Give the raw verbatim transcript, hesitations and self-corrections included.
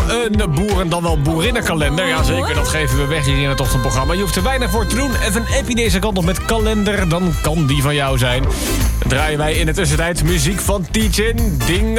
een boeren dan wel boerinnenkalender. Jazeker, dat geven we weg hier in het ochtendprogramma. Je hoeft er weinig voor te doen. Even een appie deze kant op met kalender, dan kan die van jou zijn. Dan draaien wij in de tussentijd muziek van Teachin. Ding